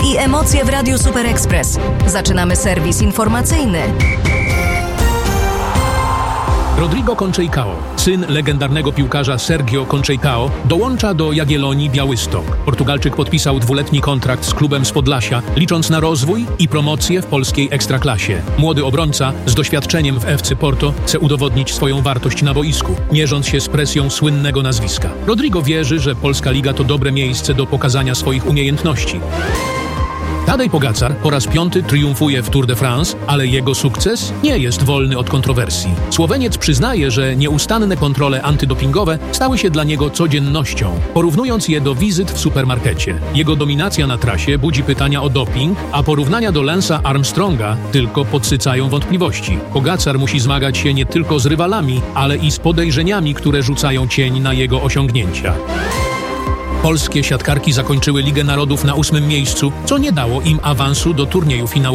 i emocje w Radiu Super Express. Zaczynamy serwis informacyjny. Rodrigo Conceicao, syn legendarnego piłkarza Sergio Conceicao, dołącza do Jagiellonii Białystok. Portugalczyk podpisał 2-letni kontrakt z klubem z Podlasia, licząc na rozwój i promocję w polskiej ekstraklasie. Młody obrońca z doświadczeniem w FC Porto chce udowodnić swoją wartość na boisku, mierząc się z presją słynnego nazwiska. Rodrigo wierzy, że polska liga to dobre miejsce do pokazania swoich umiejętności. Tadej Pogacar po raz 5 triumfuje w Tour de France, ale jego sukces nie jest wolny od kontrowersji. Słoweniec przyznaje, że nieustanne kontrole antydopingowe stały się dla niego codziennością, porównując je do wizyt w supermarkecie. Jego dominacja na trasie budzi pytania o doping, a porównania do Lance'a Armstronga tylko podsycają wątpliwości. Pogacar musi zmagać się nie tylko z rywalami, ale i z podejrzeniami, które rzucają cień na jego osiągnięcia. Polskie siatkarki zakończyły Ligę Narodów na 8. miejscu, co nie dało im awansu do turnieju finałowego.